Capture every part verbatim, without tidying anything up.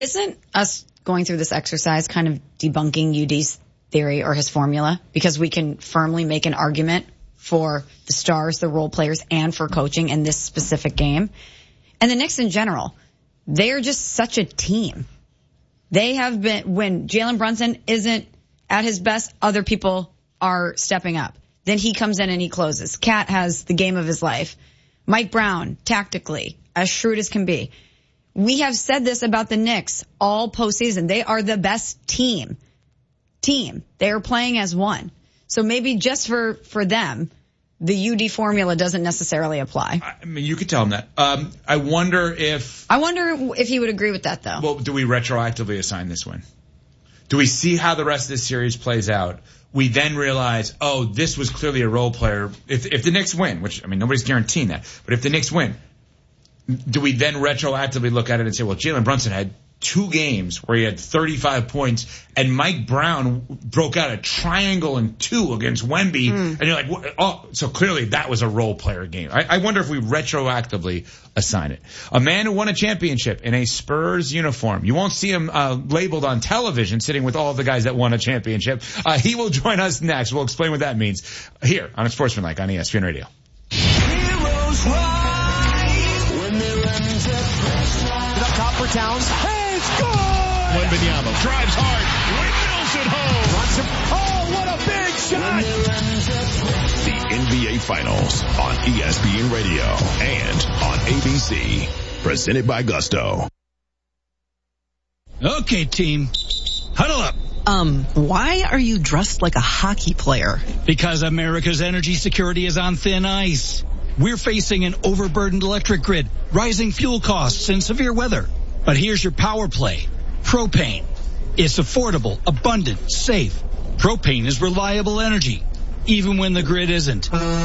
Isn't us going through this exercise kind of debunking U D's theory or his formula? Because we can firmly make an argument for the stars, the role players, and for coaching in this specific game. And the Knicks in general, they are just such a team. They have been, when Jalen Brunson isn't at his best, other people are stepping up. Then he comes in and he closes. Cat has the game of his life. Mike Brown, tactically, as shrewd as can be. We have said this about the Knicks all postseason. They are the best team. Team. They are playing as one. So maybe just for, for them, the U D formula doesn't necessarily apply. I mean, you could tell him that. Um, I wonder if... I wonder if he would agree with that, though. Well, do we retroactively assign this win? Do we see how the rest of this series plays out? We then realize, oh, this was clearly a role player. If, if the Knicks win, which, I mean, nobody's guaranteeing that, but if the Knicks win, do we then retroactively look at it and say, well, Jalen Brunson had two games where he had thirty-five points, and Mike Brown broke out a triangle and two against Wemby, mm. and you're like, what? Oh, so clearly that was a role player game. I, I wonder if we retroactively assign it. A man who won a championship in a Spurs uniform. You won't see him uh, labeled on television sitting with all of the guys that won a championship. Uh, he will join us next. We'll explain what that means here on Sportsmanlike on E S P N Radio. Heroes rise when they run to pressure. The top for Towns. Hey, it's good! Wembanyama drives hard. Windmills it home. Runs him. Oh, what a big shot! The N B A Finals on E S P N Radio and on A B C. Presented by Gusto. Okay, team. Huddle up. Um, why are you dressed like a hockey player? Because America's energy security is on thin ice. We're facing an overburdened electric grid, rising fuel costs, and severe weather. But here's your power play. Propane. It's affordable, abundant, safe. Propane is reliable energy, even when the grid isn't.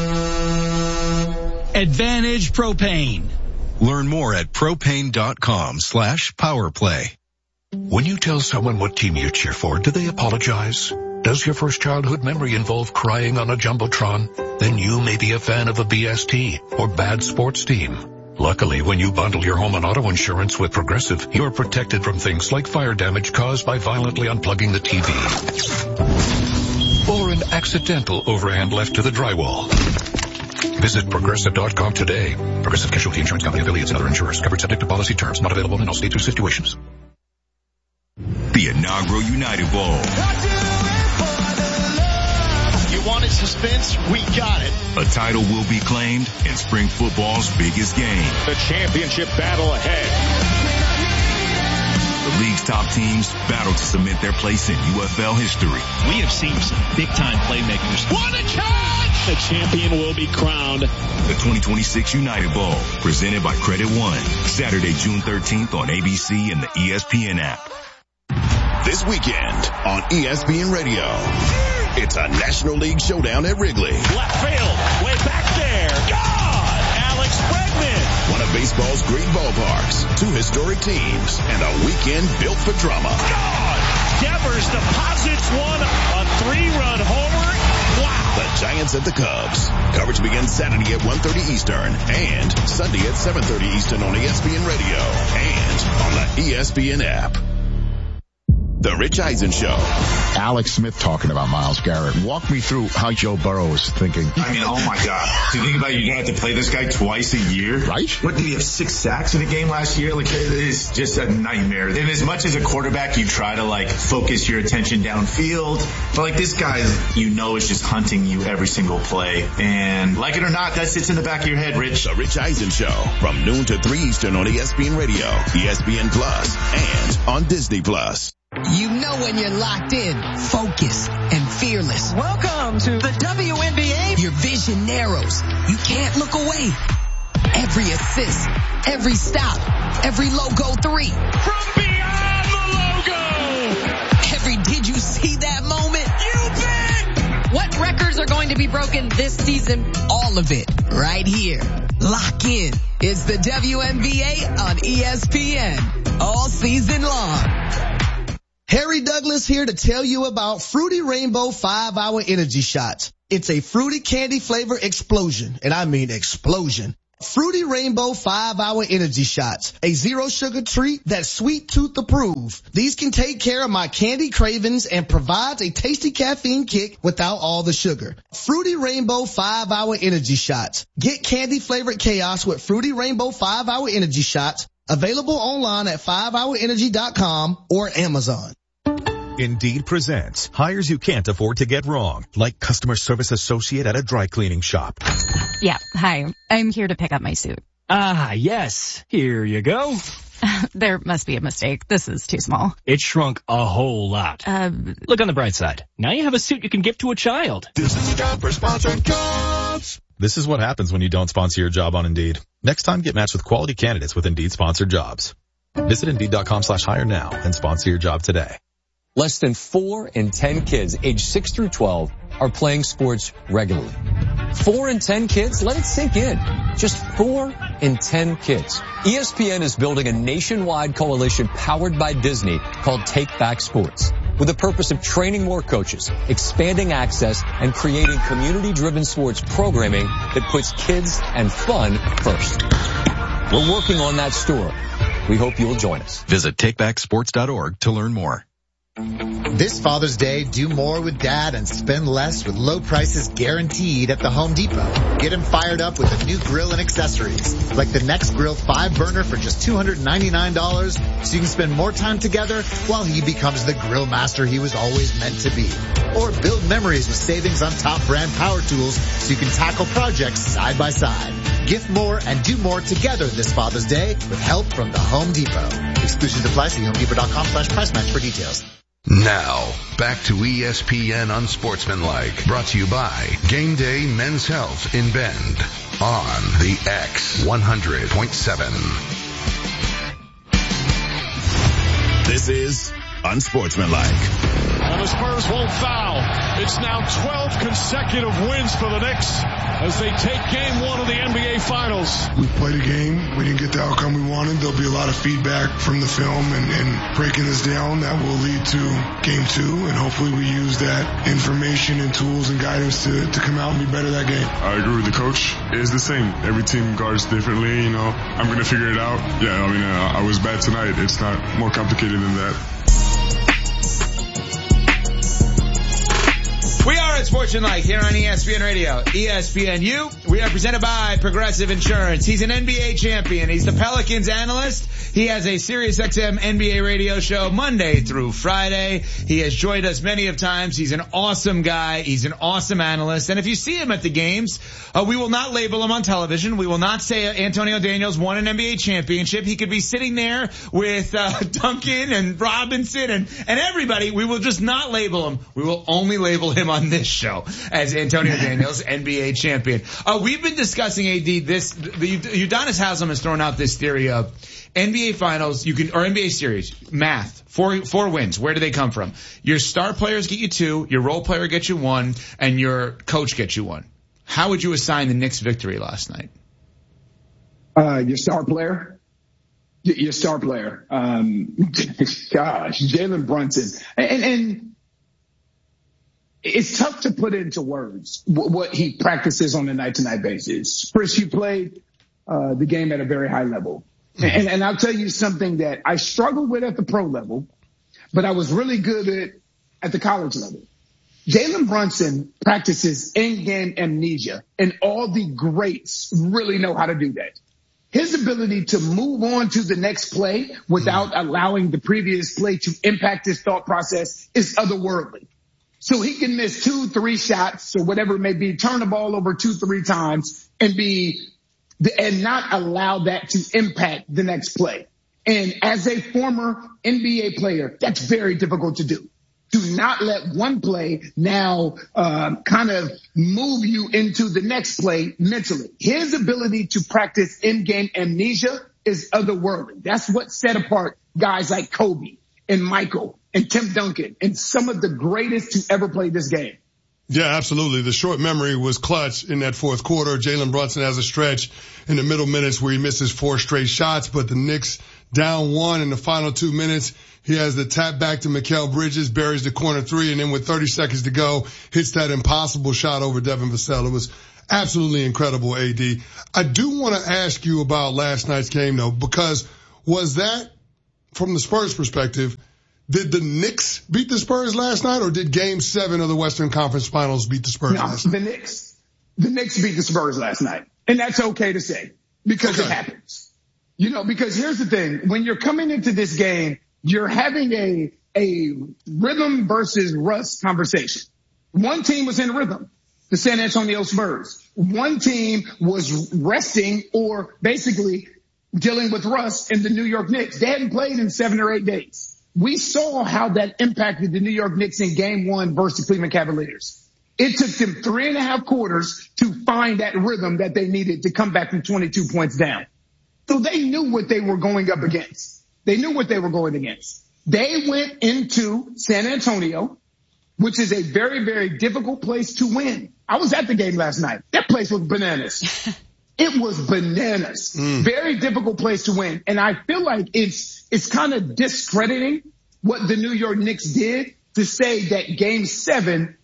Advantage Propane. Learn more at propane.com slash powerplay. When you tell someone what team you cheer for, do they apologize? Does your first childhood memory involve crying on a Jumbotron? Then you may be a fan of a B S T or bad sports team. Luckily, when you bundle your home and auto insurance with Progressive, you're protected from things like fire damage caused by violently unplugging the T V. Or an accidental overhand left to the drywall. Visit Progressive dot com today. Progressive Casualty Insurance Company, affiliates, and other insurers. Covered subject to policy terms. Not available in all states or situations. The inaugural United Bowl. You wanted suspense? We got it. A title will be claimed in spring football's biggest game. The championship battle ahead. The league's top teams battle to cement their place in U F L history. We have seen some big-time playmakers. What a catch! The champion will be crowned. The twenty twenty-six United Bowl, presented by Credit One. Saturday, June thirteenth on A B C and the E S P N app. This weekend on E S P N Radio, it's a National League showdown at Wrigley. Left field, way back there. God! Alex Bregman. One of baseball's great ballparks, two historic teams, and a weekend built for drama. God! Devers deposits one, a three-run homer. Wow! The Giants at the Cubs. Coverage begins Saturday at one thirty Eastern and Sunday at seven thirty Eastern on E S P N Radio and on the E S P N app. The Rich Eisen Show. Alex Smith talking about Myles Garrett. Walk me through how Joe Burrow is thinking. I mean, oh my God. To think about it, you're going to have to play this guy twice a year. Right? What, did he have six sacks in a game last year? Like, it is just a nightmare. And as much as a quarterback, you try to, like, focus your attention downfield. But, like, this guy, you know, is just hunting you every single play. And, like it or not, that sits in the back of your head, Rich. The Rich Eisen Show. From noon to three Eastern on E S P N Radio, E S P N Plus, and on Disney Plus. You know when you're locked in, focused, and fearless. Welcome to the W N B A. Your vision narrows. You can't look away. Every assist, every stop, every logo three. From beyond the logo. Every did you see that moment? You bet. What records are going to be broken this season? All of it right here. Lock in. It's the W N B A on E S P N. All season long. Harry Douglas here to tell you about Fruity Rainbow five hour Energy Shots. It's a fruity candy flavor explosion, and I mean explosion. Fruity Rainbow five hour Energy Shots, a zero sugar treat that's sweet tooth approved. These can take care of my candy cravings and provides a tasty caffeine kick without all the sugar. Fruity Rainbow five hour Energy Shots. Get candy flavored chaos with Fruity Rainbow five hour Energy Shots. Available online at five hour energy dot com or Amazon. Indeed presents hires you can't afford to get wrong, like customer service associate at a dry cleaning shop. Yeah, hi. I'm here to pick up my suit. Ah, yes. Here you go. There must be a mistake. This is too small. It shrunk a whole lot. Uh, Look on the bright side. Now you have a suit you can give to a child. This is a job for sponsored jobs. This is what happens when you don't sponsor your job on Indeed. Next time, get matched with quality candidates with Indeed sponsored jobs. Visit Indeed.com slash hire now and sponsor your job today. Less than four in ten kids aged six through twelve are playing sports regularly. Four in ten kids? Let it sink in. Just four in ten kids. E S P N is building a nationwide coalition powered by Disney called Take Back Sports, with the purpose of training more coaches, expanding access, and creating community-driven sports programming that puts kids and fun first. We're working on that story. We hope you'll join us. Visit take back sports dot org to learn more. This Father's Day, do more with Dad and spend less with low prices guaranteed at the Home Depot. Get him fired up with a new grill and accessories, like the NextGrill five burner for just two hundred ninety-nine dollars, so you can spend more time together while he becomes the grill master he was always meant to be. Or build memories with savings on top brand power tools so you can tackle projects side by side. Gift more and do more together this Father's Day with help from the Home Depot. Exclusions apply. See homedepot.com slash price match for details. Now, back to E S P N Unsportsmanlike, brought to you by Game Day Men's Health in Bend on the X one hundred point seven. This is Unsportsmanlike. And the Spurs won't foul. It's now twelve consecutive wins for the Knicks as they take game one of the N B A Finals. We played a game. We didn't get the outcome we wanted. There'll be a lot of feedback from the film and, and breaking this down that will lead to game two. And hopefully we use that information and tools and guidance to, to come out and be better that game. I agree with the coach. It's the same. Every team guards differently. You know, I'm going to figure it out. Yeah, I mean, uh, I was bad tonight. It's not more complicated than that. We are at Sportsmanlike here on E S P N Radio, E S P N U. We are presented by Progressive Insurance. He's an N B A champion. He's the Pelicans analyst. He has a SiriusXM N B A radio show Monday through Friday. He has joined us many of times. He's an awesome guy. He's an awesome analyst. And if you see him at the games, uh, we will not label him on television. We will not say uh, Antonio Daniels won an N B A championship. He could be sitting there with uh, Duncan and Robinson and, and everybody. We will just not label him. We will only label him on this show as Antonio Daniels, N B A champion. Uh, we've been discussing, A D, this, the, Udonis Haslem has thrown out this theory of N B A Finals, you can, or N B A series, math, four, four wins. Where do they come from? Your star players get you two, your role player gets you one, and your coach gets you one. How would you assign the Knicks' victory last night? Uh, your star player? Your star player. Um, gosh, Jalen Brunson. And, and it's tough to put into words what he practices on a night-to-night basis. Chris, you played uh, the game at a very high level. And, and I'll tell you something that I struggled with at the pro level, but I was really good at at the college level. Jalen Brunson practices in-game amnesia, and all the greats really know how to do that. His ability to move on to the next play without allowing the previous play to impact his thought process is otherworldly. So he can miss two, three shots or whatever it may be, turn the ball over two, three times and be and not allow that to impact the next play. And as a former N B A player, that's very difficult to do. Do not let one play now um, kind of move you into the next play mentally. His ability to practice in-game amnesia is otherworldly. That's what set apart guys like Kobe and Michael and Tim Duncan and some of the greatest to ever play this game. Yeah, absolutely. The short memory was clutch in that fourth quarter. Jalen Brunson has a stretch in the middle minutes where he misses four straight shots, but the Knicks down one in the final two minutes. He has the tap back to Mikal Bridges, buries the corner three, and then with thirty seconds to go, hits that impossible shot over Devin Vassell. It was Absolutely incredible, A D. I do want to ask you about last night's game, though, because was that, from the Spurs perspective, did the Knicks beat the Spurs last night, or did Game seven of the Western Conference Finals beat the Spurs no, last night? the Knicks. The Knicks beat the Spurs last night. And that's okay to say, because okay. it happens. You know, because here's the thing. When you're coming into this game, you're having a a rhythm versus rust conversation. One team was in rhythm, the San Antonio Spurs. One team was resting or basically dealing with rust in the New York Knicks. They hadn't played in seven or eight days. We saw how that impacted the New York Knicks in game one versus the Cleveland Cavaliers. It took them three and a half quarters to find that rhythm that they needed to come back from twenty-two points down. So they knew what they were going up against. They knew what they were going against. They went into San Antonio, which is a very, very difficult place to win. I was at the game last night. That place was bananas. It was bananas. Mm. Very difficult place to win. And I feel like it's, it's kind of discrediting what the New York Knicks did to say that game seven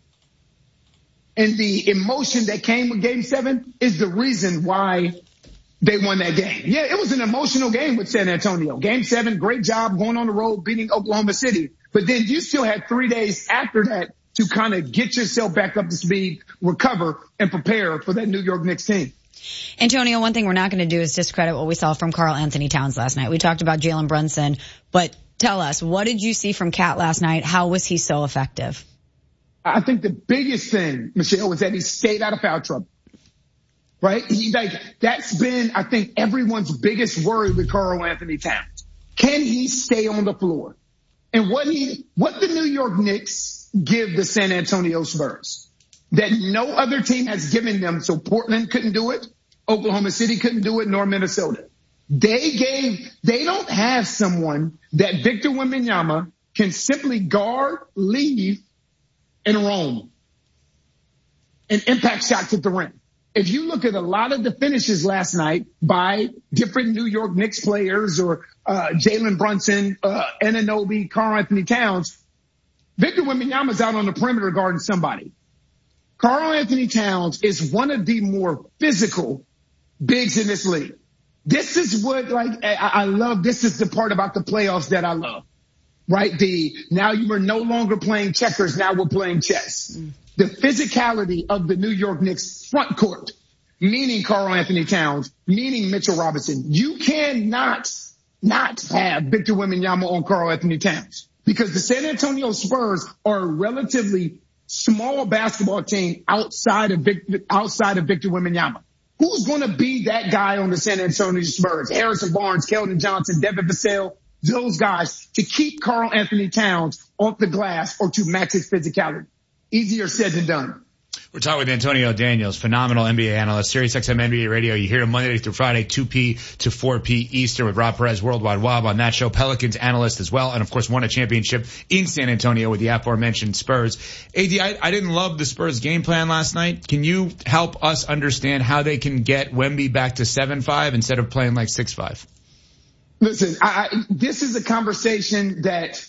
and the emotion that came with game seven is the reason why they won that game. Yeah, it was an emotional game with San Antonio. Game seven, great job going on the road, beating Oklahoma City. But then you still had three days after that to kind of get yourself back up to speed, recover, and prepare for that New York Knicks team. Antonio, one thing we're not going to do is discredit what we saw from Karl Anthony Towns last night. We talked about Jalen Brunson, but tell us, what did you see from Cat last night? How was he so effective? I think the biggest thing, Michelle, was that he stayed out of foul trouble. Right? He, like, that's been, I think, everyone's biggest worry with Karl Anthony Towns. Can he stay on the floor? And what he, what the New York Knicks give the San Antonio Spurs that no other team has given them. So Portland couldn't do it. Oklahoma City couldn't do it, nor Minnesota. They gave, they don't have someone that Victor Wembanyama can simply guard, leave, and roam and impact shots at the rim. If you look at a lot of the finishes last night by different New York Knicks players or uh Jalen Brunson, uh Anunoby, Karl Anthony Towns, Victor Wembanyama's out on the perimeter guarding somebody. Karl Anthony Towns is one of the more physical bigs in this league. This is what, like, I, I love. This is the part about the playoffs that I love, right? The now you are no longer playing checkers. Now we're playing chess. Mm. The physicality of the New York Knicks front court, meaning Karl Anthony Towns, meaning Mitchell Robinson. You cannot not have Victor Wembanyama on Karl Anthony Towns because the San Antonio Spurs are a relatively small basketball team outside of Victor, outside of Victor Wembanyama. Who's going to be that guy on the San Antonio Spurs? Harrison Barnes, Keldon Johnson, Devin Vassell, those guys to keep Karl Anthony Towns off the glass or to match his physicality. Easier said than done. We're talking with Antonio Daniels, phenomenal N B A analyst, Sirius X M N B A Radio. You hear him Monday through Friday, two p to four p Eastern with Rob Perez, Worldwide Wob on that show. Pelicans analyst as well, and of course won a championship in San Antonio with the aforementioned Spurs. A D, I, I didn't love the Spurs game plan last night. Can you help us understand how they can get Wemby back to seven five instead of playing like six five? Listen, I, I, this is a conversation that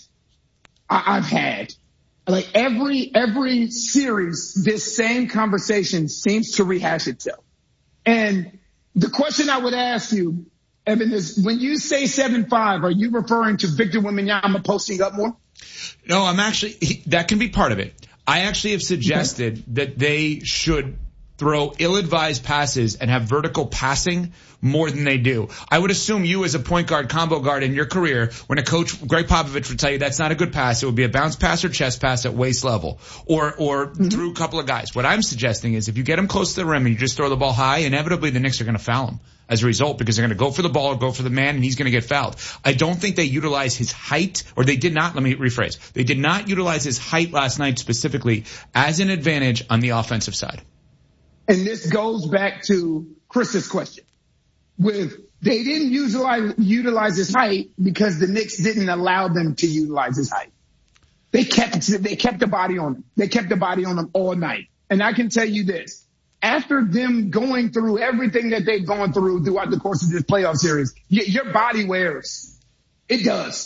I, I've had. Like every, every series, this same conversation seems to rehash itself. And the question I would ask you, Evan, is when you say seven five, are you referring to Victor Wembanyama posting up more? No, I'm actually, he, that can be part of it. I actually have suggested okay. that they should throw ill-advised passes and have vertical passing more than they do. I would assume you as a point guard, combo guard in your career, when a coach, Greg Popovich, would tell you that's not a good pass, it would be a bounce pass or chest pass at waist level or, or mm-hmm. through a couple of guys. What I'm suggesting is if you get him close to the rim and you just throw the ball high, inevitably the Knicks are going to foul him as a result because they're going to go for the ball or go for the man and he's going to get fouled. I don't think they utilize his height, or they did not, let me rephrase, they did not utilize his height last night specifically as an advantage on the offensive side. And this goes back to Chris's question. With they didn't utilize, utilize his height because the Knicks didn't allow them to utilize his height. They kept they kept the body on him. They kept the body on him all night. And I can tell you this. After them going through everything that they've gone through throughout the course of this playoff series, y- your body wears. It does.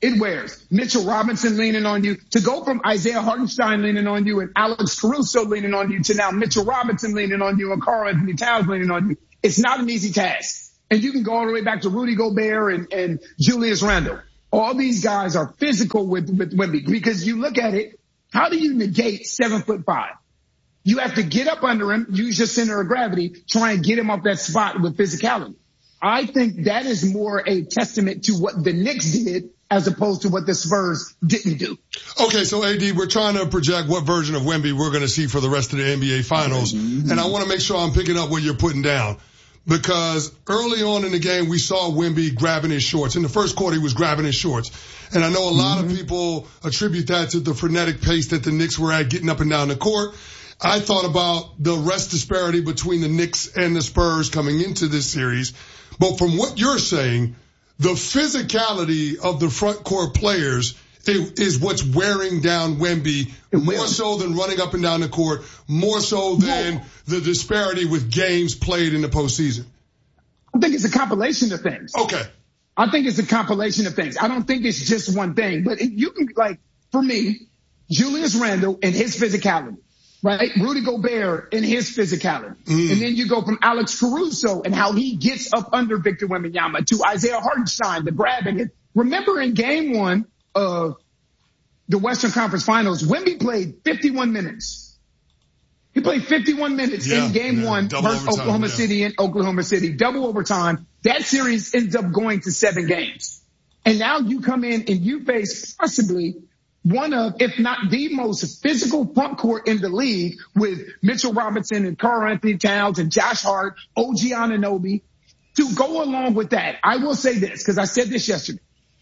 it wears. Mitchell Robinson leaning on you. To go from Isaiah Hartenstein leaning on you and Alex Caruso leaning on you to now Mitchell Robinson leaning on you and Karl Anthony Towns leaning on you, it's not an easy task. And you can go all the way back to Rudy Gobert and, and Julius Randle. All these guys are physical with, with Wemby because you look at it, how do you negate seven foot five? You have to get up under him, use your center of gravity, try and get him off that spot with physicality. I think that is more a testament to what the Knicks did as opposed to what the Spurs didn't do. Okay, so A D, we're trying to project what version of Wemby we're going to see for the rest of the N B A Finals, mm-hmm. and I want to make sure I'm picking up what you're putting down. Because early on in the game, we saw Wemby grabbing his shorts. In the first quarter, he was grabbing his shorts. And I know a lot mm-hmm. of people attribute that to the frenetic pace that the Knicks were at getting up and down the court. I thought about the rest disparity between the Knicks and the Spurs coming into this series. But from what you're saying, the physicality of the front court players is what's wearing down Wemby more so than running up and down the court, more so than the disparity with games played in the postseason. I think it's a compilation of things. Okay. I think it's a compilation of things. I don't think it's just one thing, but you can, like, for me, Julius Randle and his physicality, right? Rudy Gobert and his physicality. Mm. And then you go from Alex Caruso and how he gets up under Victor Wembanyama to Isaiah Hartenstein, the grabbing it. Remember in game one of the Western Conference Finals, Wemby played fifty-one minutes. He played fifty-one minutes yeah, in game yeah, one versus overtime, Oklahoma yeah. City and Oklahoma City, double overtime. That series ends up going to seven games. And now you come in and you face possibly one of, if not the most physical front court in the league with Mitchell Robinson and Karl Anthony Towns and Josh Hart, O G Anunoby. To go along with that, I will say this, because I said this yesterday.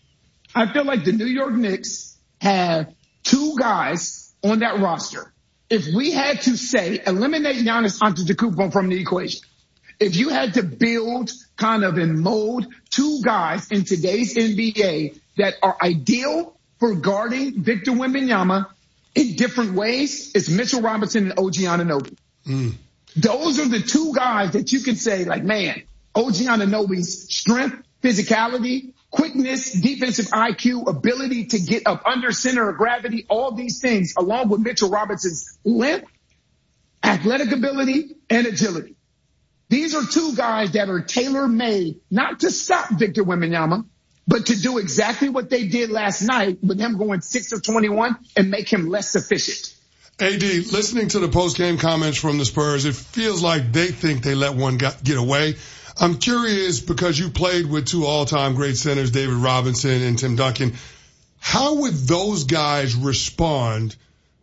I feel like the New York Knicks have two guys on that roster. If we had to say, eliminate Giannis Antetokounmpo from the equation, if you had to build kind of and mold two guys in today's N B A that are ideal for guarding Victor Wembanyama in different ways, it's Mitchell Robinson and O G Anunoby. Mm. Those are the two guys that you can say, like, man, O G Anunoby's strength, physicality, quickness, defensive I Q, ability to get up under center of gravity, all these things, along with Mitchell Robinson's length, athletic ability, and agility. These are two guys that are tailor-made not to stop Victor Wembanyama, but to do exactly what they did last night with him going six of twenty-one and make him less efficient. A D, listening to the post-game comments from the Spurs, it feels like they think they let one get away. I'm curious, because you played with two all-time great centers, David Robinson and Tim Duncan, how would those guys respond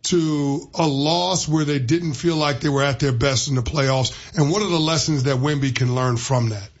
to a loss where they didn't feel like they were at their best in the playoffs? And what are the lessons that Wemby can learn from that?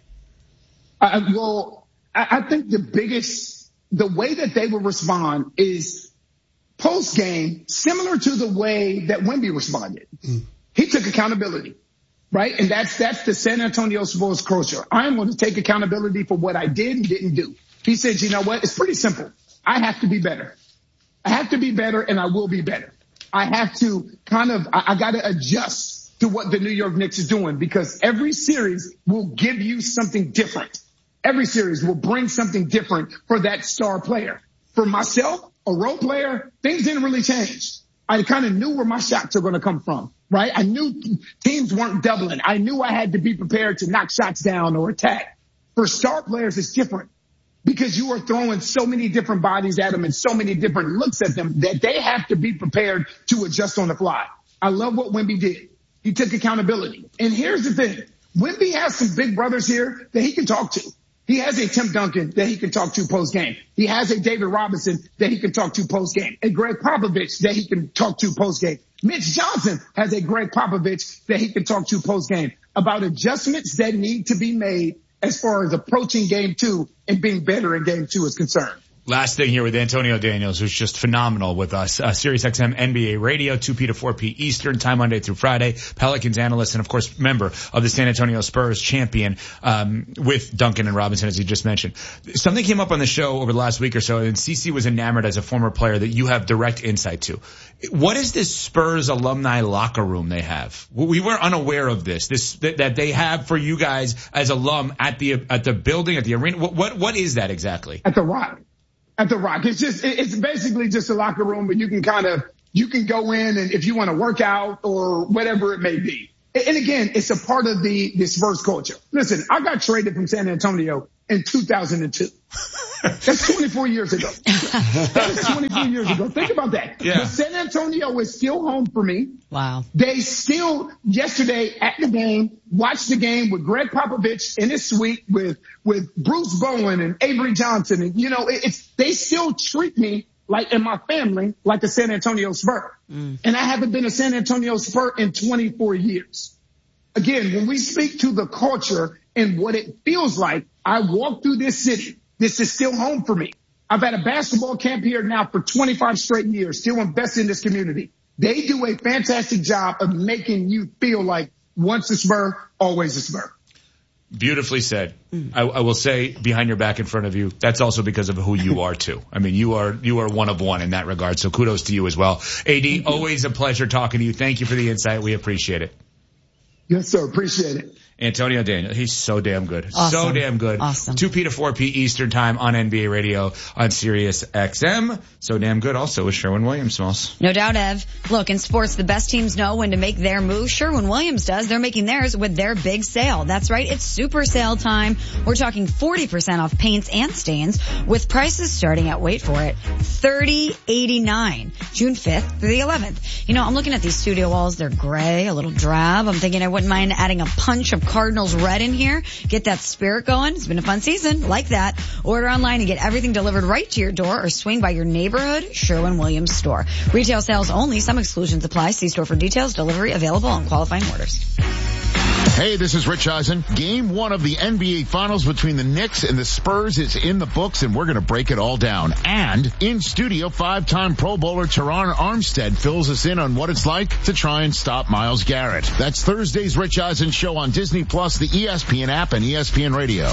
Uh, well, I think the biggest, the way that they would respond is post-game, similar to the way that Wemby responded. Mm. He took accountability. Right? And that's, that's the San Antonio Spurs culture. I'm going to take accountability for what I did and didn't do. He said, you know what? It's pretty simple. I have to be better. I have to be better and I will be better. I have to kind of, I, I got to adjust to what the New York Knicks is doing because every series will give you something different. Every series will bring something different for that star player. For myself, a role player, things didn't really change. I kind of knew where my shots are going to come from. Right? I knew teams weren't doubling. I knew I had to be prepared to knock shots down or attack. For star players, it's different because you are throwing so many different bodies at them and so many different looks at them that they have to be prepared to adjust on the fly. I love what Wemby did. He took accountability. And here's the thing. Wemby has some big brothers here that he can talk to. He has a Tim Duncan that he can talk to post-game. He has a David Robinson that he can talk to post-game. A Greg Popovich that he can talk to post-game. Mitch Johnson has a Greg Popovich that he can talk to post-game about adjustments that need to be made as far as approaching game two and being better in game two is concerned. Last thing here with Antonio Daniels, who's just phenomenal with us. Uh, Sirius X M N B A Radio, two p to four p Eastern time, Monday through Friday. Pelicans analyst and, of course, member of the San Antonio Spurs, champion um, with Duncan and Robinson, as you just mentioned. Something came up on the show over the last week or so, and Cece was enamored as a former player that you have direct insight to. What is this Spurs alumni locker room they have? We were unaware of this. This that, that they have for you guys as alum at the at the building, at the arena. What what, what is that exactly? At the Rock. at the Rock. It's just, it's basically just a locker room where you can kind of, you can go in and if you want to work out or whatever it may be. And again, it's a part of the, the Spurs culture. Listen, I got traded from San Antonio in two thousand two. That's twenty-four years ago. That is twenty-four years ago. Think about that. Yeah. But San Antonio is still home for me. Wow. They still, yesterday at the game, watched the game with Greg Popovich in his suite with, with Bruce Bowen and Avery Johnson. And, you know, it, it's, they still treat me like, and my family, like a San Antonio Spur. Mm. And I haven't been a San Antonio Spur in twenty-four years. Again, when we speak to the culture and what it feels like, I walk through this city. This is still home for me. I've had a basketball camp here now for twenty-five straight years, still invested in this community. They do a fantastic job of making you feel like once a Spur, always a Spur. Beautifully said. Mm. I, I will say behind your back in front of you, that's also because of who you are too. I mean, you are, you are one of one in that regard. So kudos to you as well. A D, always a pleasure talking to you. Thank you for the insight. We appreciate it. Yes, sir. Appreciate it. Antonio Daniel, he's so damn good. Awesome. So damn good. Awesome. two P to four P Eastern time on N B A Radio on Sirius X M. So damn good also with Sherwin-Williams, Smalls. No doubt, Ev. Look, in sports, the best teams know when to make their move. Sherwin-Williams does. They're making theirs with their big sale. That's right. It's super sale time. We're talking forty percent off paints and stains with prices starting at, wait for it, thirty eighty-nine, June fifth through the eleventh. You know, I'm looking at these studio walls. They're gray, a little drab. I'm thinking I wouldn't mind adding a punch of Cardinals red in here. Get that spirit going. It's been a fun season. Like that. Order online and get everything delivered right to your door or swing by your neighborhood Sherwin-Williams store. Retail sales only. Some exclusions apply. See store for details. Delivery available on qualifying orders. Hey, this is Rich Eisen. Game one of the N B A Finals between the Knicks and the Spurs is in the books, and we're going to break it all down. And in studio, five-time Pro Bowler Teron Armstead fills us in on what it's like to try and stop Myles Garrett. That's Thursday's Rich Eisen Show on Disney Plus, the E S P N app, and E S P N Radio.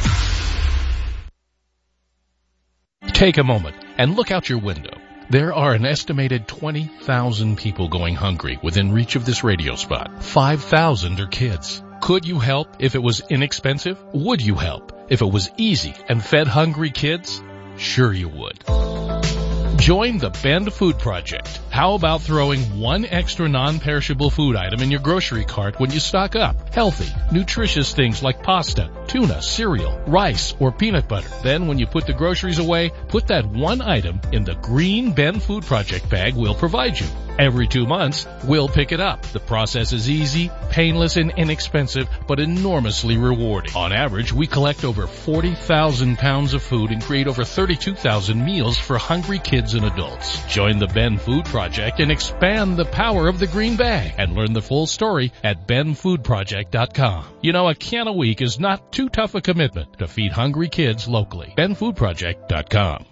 Take a moment and look out your window. There are an estimated twenty thousand people going hungry within reach of this radio spot. five thousand are kids. Could you help if it was inexpensive? Would you help if it was easy and fed hungry kids? Sure you would. Join the Bend Food Project. How about throwing one extra non-perishable food item in your grocery cart when you stock up? Healthy, nutritious things like pasta, tuna, cereal, rice, or peanut butter. Then when you put the groceries away, put that one item in the green Bend Food Project bag we'll provide you. Every two months, we'll pick it up. The process is easy, painless, and inexpensive, but enormously rewarding. On average, we collect over forty thousand pounds of food and create over thirty-two thousand meals for hungry kids and adults. Join the Ben Food Project and expand the power of the green bag and learn the full story at ben food project dot com. You know, a can a week is not too tough a commitment to feed hungry kids locally. ben food project dot com.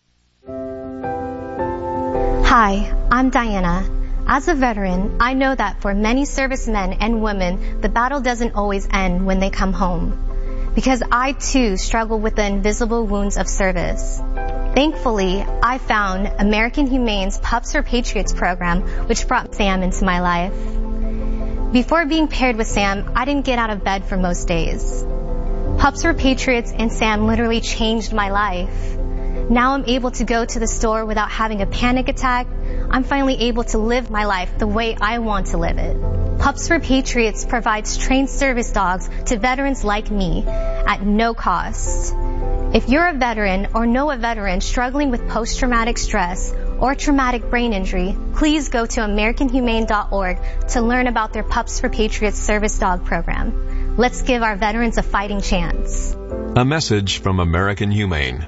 Hi, I'm Diana. As a veteran, I know that for many servicemen and women, the battle doesn't always end when they come home. Because I too struggle with the invisible wounds of service. Thankfully, I found American Humane's Pups for Patriots program, which brought Sam into my life. Before being paired with Sam, I didn't get out of bed for most days. Pups for Patriots and Sam literally changed my life. Now I'm able to go to the store without having a panic attack. I'm finally able to live my life the way I want to live it. Pups for Patriots provides trained service dogs to veterans like me at no cost. If you're a veteran or know a veteran struggling with post-traumatic stress or traumatic brain injury, please go to american humane dot org to learn about their Pups for Patriots service dog program. Let's give our veterans a fighting chance. A message from American Humane.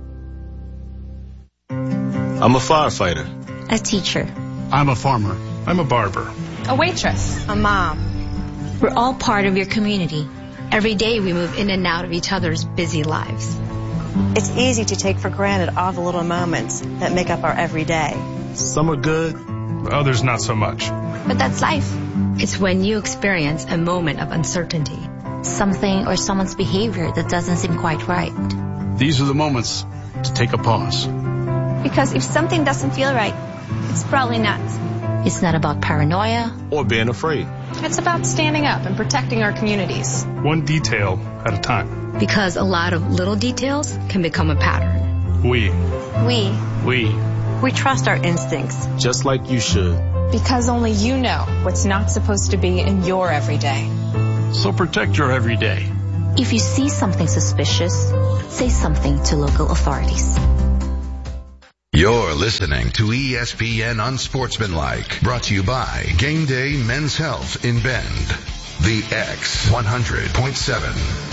I'm a firefighter. A teacher. I'm a farmer. I'm a barber. A waitress. A mom. We're all part of your community. Every day we move in and out of each other's busy lives. It's easy to take for granted all the little moments that make up our everyday. Some are good, others not so much. But that's life. It's when you experience a moment of uncertainty. Something or someone's behavior that doesn't seem quite right. These are the moments to take a pause. Because if something doesn't feel right, it's probably not. It's not about paranoia or being afraid. It's about standing up and protecting our communities. One detail at a time. Because a lot of little details can become a pattern. We. We. We. We trust our instincts. Just like you should. Because only you know what's not supposed to be in your everyday. So protect your everyday. If you see something suspicious, say something to local authorities. You're listening to E S P N Unsportsmanlike, brought to you by Game Day Men's Health in Bend. The X one hundred point seven.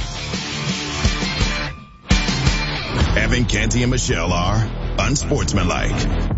Evan, Canty, and Michelle are unsportsmanlike.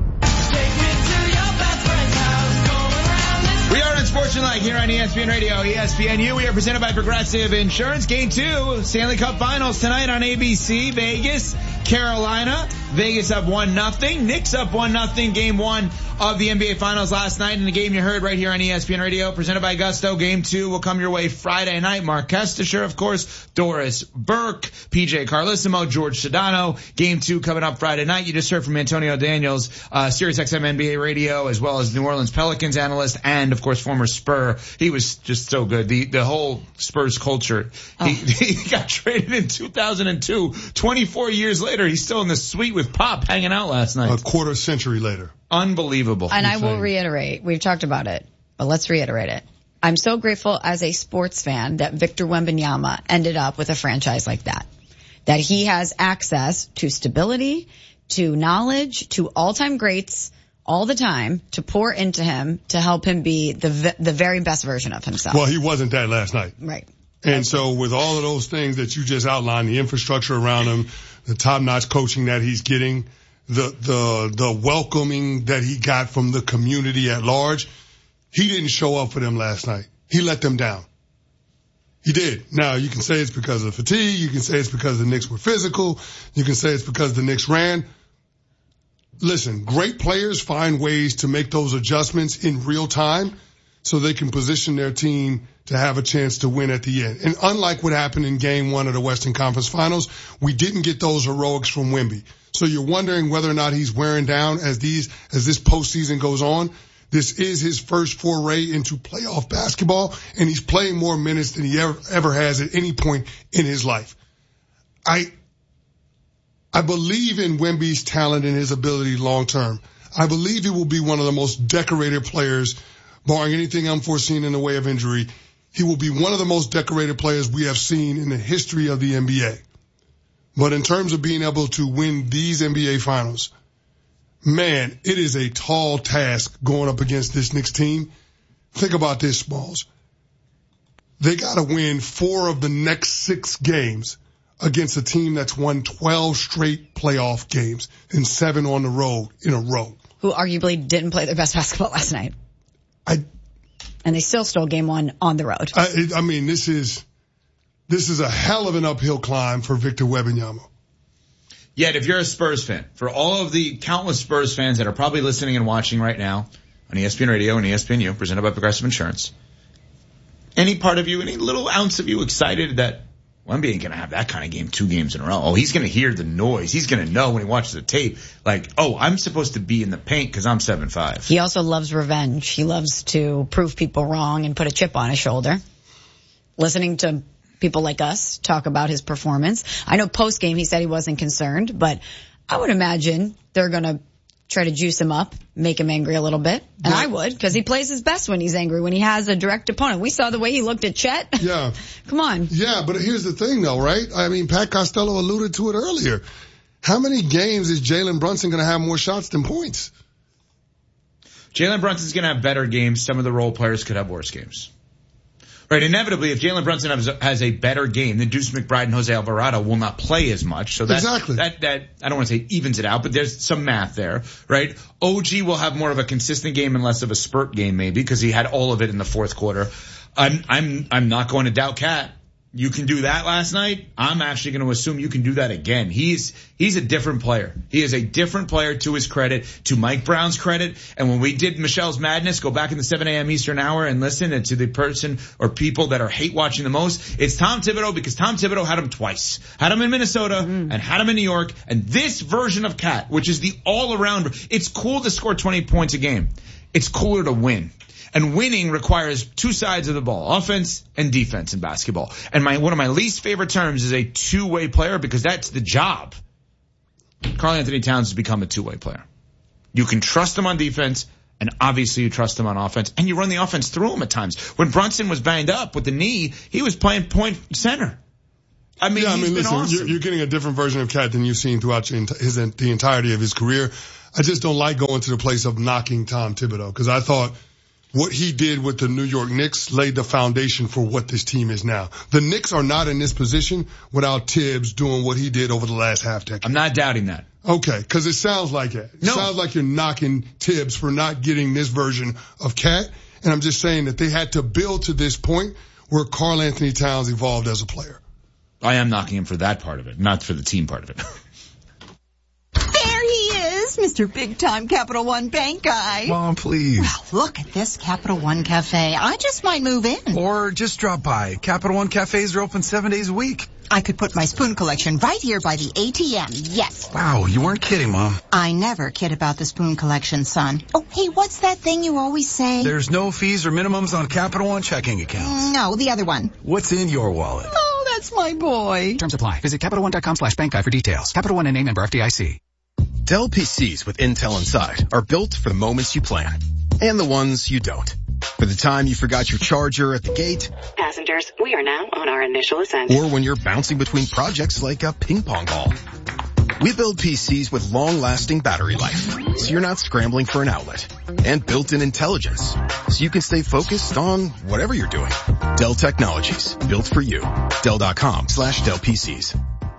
We are Unsportsmanlike here on E S P N Radio, E S P N U. We are presented by Progressive Insurance. Game two, Stanley Cup Finals tonight on A B C. Vegas, Carolina. Vegas up one nothing. Knicks up one nothing. Game one of the N B A Finals last night in the game you heard right here on E S P N Radio, presented by Gusto. Game two will come your way Friday night. Mark Kestisher, of course, Doris Burke, P J Carlissimo, George Sedano. Game two coming up Friday night. You just heard from Antonio Daniels, uh, Sirius X M N B A Radio, as well as New Orleans Pelicans analyst and, of course, former Spur. He was just so good. The the whole Spurs culture. Oh. He, he got traded in two thousand two. twenty-four years later, he's still in the suite with Pop hanging out last night. A quarter century later. Unbelievable. And I will reiterate, we've talked about it, but let's reiterate it. I'm so grateful as a sports fan that Victor Wembanyama ended up with a franchise like that. That he has access to stability, to knowledge, to all-time greats all the time to pour into him to help him be the the very best version of himself. Well, he wasn't that last night. Right. And so with all of those things that you just outlined, the infrastructure around him, the top-notch coaching that he's getting, the, the, the welcoming that he got from the community at large, he didn't show up for them last night. He let them down. He did. Now, you can say it's because of fatigue. You can say it's because the Knicks were physical. You can say it's because the Knicks ran. Listen, great players find ways to make those adjustments in real time so they can position their team to have a chance to win at the end. And unlike what happened in game one of the Western Conference Finals, we didn't get those heroics from Wemby. So you're wondering whether or not he's wearing down as these, as this postseason goes on. This is his first foray into playoff basketball, and he's playing more minutes than he ever, ever has at any point in his life. I, I believe in Wemby's talent and his ability long term. I believe he will be one of the most decorated players, barring anything unforeseen in the way of injury. He will be one of the most decorated players we have seen in the history of the N B A. But in terms of being able to win these N B A finals, man, it is a tall task going up against this Knicks team. Think about this, Smalls. They got to win four of the next six games against a team that's won twelve straight playoff games and seven on the road in a row. Who arguably didn't play their best basketball last night. I, and they still stole game one on the road. I, I mean, this is, this is a hell of an uphill climb for Victor Wembanyama. Yet, if you're a Spurs fan, for all of the countless Spurs fans that are probably listening and watching right now on E S P N Radio and E S P N U, presented by Progressive Insurance, any part of you, any little ounce of you excited that Wemby ain't going to have that kind of game two games in a row? Oh, he's going to hear the noise. He's going to know when he watches the tape, like, oh, I'm supposed to be in the paint because I'm seven five. He also loves revenge. He loves to prove people wrong and put a chip on his shoulder. Listening to people like us talk about his performance. I know post game he said he wasn't concerned, but I would imagine they're going to try to juice him up, make him angry a little bit. And I would, because he plays his best when he's angry, when he has a direct opponent. We saw the way he looked at Chet. Yeah. Come on. Yeah, but here's the thing though, right? I mean, Pat Costello alluded to it earlier. How many games is Jalen Brunson going to have more shots than points? Jalen Brunson's going to have better games. Some of the role players could have worse games. Right, inevitably, if Jalen Brunson has a, has a better game, then Deuce McBride and Jose Alvarado will not play as much. So that, exactly. that, that, I don't want to say evens it out, but there's some math there, right? O G will have more of a consistent game and less of a spurt game maybe, because he had all of it in the fourth quarter. I'm, I'm, I'm not going to doubt Cat. You can do that last night. I'm actually going to assume you can do that again. He's, he's a different player. He is a different player, to his credit, to Mike Brown's credit. And when we did Michelle's Madness, go back in the seven a.m. Eastern hour and listen and to the person or people that are hate watching the most. It's Tom Thibodeau, because Tom Thibodeau had him twice. Had him in Minnesota mm. and had him in New York. And this version of Cat, which is the all around, it's cool to score twenty points a game. It's cooler to win. And winning requires two sides of the ball, offense and defense in basketball. And my one of my least favorite terms is a two-way player, because that's the job. Karl Anthony Towns has become a two-way player. You can trust him on defense, and obviously you trust him on offense, and you run the offense through him at times. When Brunson was banged up with the knee, he was playing point center. I mean, yeah, I he's mean, been listen, awesome. you're, you're getting a different version of Cat than you've seen throughout your, his, the entirety of his career. I just don't like going to the place of knocking Tom Thibodeau, because I thought what he did with the New York Knicks laid the foundation for what this team is now. The Knicks are not in this position without Tibbs doing what he did over the last half decade. I'm not doubting that. Okay, because it sounds like it. It no. sounds like you're knocking Tibbs for not getting this version of Cat. And I'm just saying that they had to build to this point where Karl Anthony Towns evolved as a player. I am knocking him for that part of it, not for the team part of it. There he is, Mister Big Time Capital One Bank guy. Mom, please. Well, look at this Capital One Cafe. I just might move in. Or just drop by. Capital One cafes are open seven days a week. I could put my spoon collection right here by the A T M, yes. Wow, you weren't kidding, Mom. I never kid about the spoon collection, son. Oh, hey, what's that thing you always say? There's no fees or minimums on Capital One checking accounts. No, the other one. What's in your wallet? Oh, that's my boy. Terms apply. Visit CapitalOne.com slash bank guide for details. Capital One and A member F D I C. Dell P Cs with Intel inside are built for the moments you plan and the ones you don't. For the time you forgot your charger at the gate. Passengers, we are now on our initial ascent. Or when you're bouncing between projects like a ping pong ball. We build P Cs with long-lasting battery life, so you're not scrambling for an outlet. And built-in intelligence, so you can stay focused on whatever you're doing. Dell Technologies, built for you. Dell.com slash Dell PCs.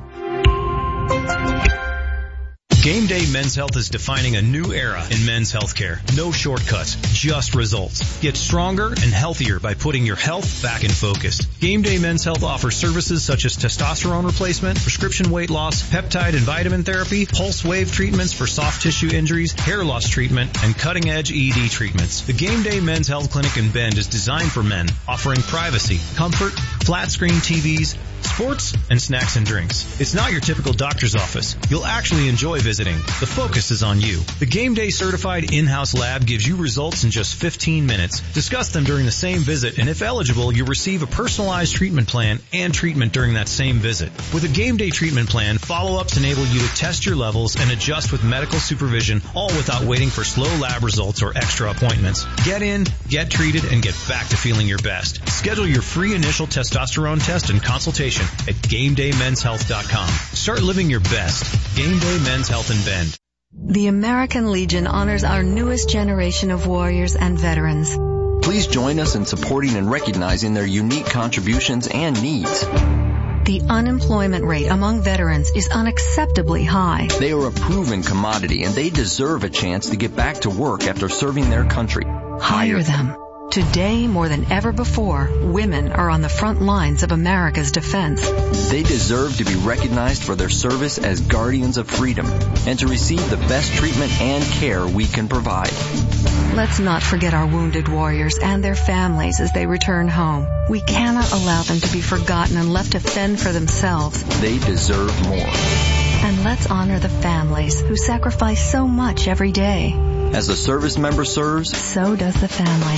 Game Day Men's Health is defining a new era in men's healthcare. No shortcuts, just results. Get stronger and healthier by putting your health back in focus. Game Day Men's Health offers services such as testosterone replacement, prescription weight loss, peptide and vitamin therapy, pulse wave treatments for soft tissue injuries, hair loss treatment, and cutting-edge E D treatments. The Game Day Men's Health Clinic in Bend is designed for men, offering privacy, comfort, flat-screen T Vs, sports, and snacks and drinks. It's not your typical doctor's office. You'll actually enjoy visiting. The focus is on you. The Game Day certified in-house lab gives you results in just fifteen minutes. Discuss them during the same visit, and if eligible, you'll receive a personalized treatment plan and treatment during that same visit. With a Game Day treatment plan, follow-ups enable you to test your levels and adjust with medical supervision, all without waiting for slow lab results or extra appointments. Get in, get treated, and get back to feeling your best. Schedule your free initial testosterone test and consultation at game day men's health dot com. Start living your best. Game Day Men's Health in Bend. The American Legion honors our newest generation of warriors and veterans. Please join us in supporting and recognizing their unique contributions and needs. The unemployment rate among veterans is unacceptably high. They are a proven commodity and they deserve a chance to get back to work after serving their country. Hire them. Today, more than ever before, women are on the front lines of America's defense. They deserve to be recognized for their service as guardians of freedom and to receive the best treatment and care we can provide. Let's not forget our wounded warriors and their families as they return home. We cannot allow them to be forgotten and left to fend for themselves. They deserve more. And let's honor the families who sacrifice so much every day. As a service member serves, so does the family.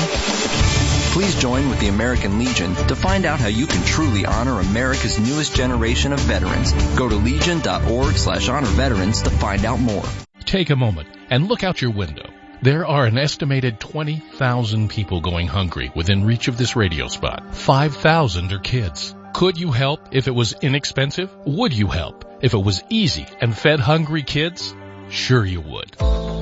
Please join with the American Legion to find out how you can truly honor America's newest generation of veterans. Go to legion.org slash honor veterans to find out more. Take a moment and look out your window. There are an estimated twenty thousand people going hungry within reach of this radio spot. five thousand are kids. Could you help if it was inexpensive? Would you help if it was easy and fed hungry kids? Sure you would.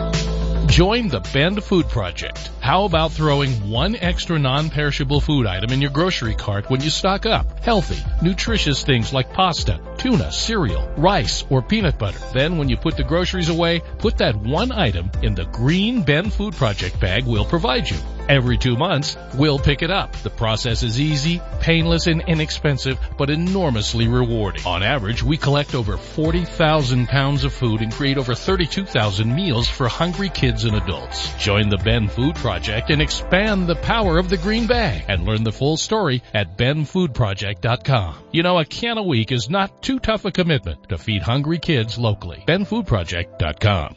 Join the Bend Food Project. How about throwing one extra non-perishable food item in your grocery cart when you stock up? Healthy, nutritious things like pasta, tuna, cereal, rice, or peanut butter. Then when you put the groceries away, put that one item in the green Bend Food Project bag we'll provide you. Every two months, we'll pick it up. The process is easy, painless, and inexpensive, but enormously rewarding. On average, we collect over forty thousand pounds of food and create over thirty-two thousand meals for hungry kids and adults. Join the Bend Food Project and expand the power of the green bag and learn the full story at ben food project dot com. You know, a can a week is not too tough a commitment to feed hungry kids locally. ben food project dot com.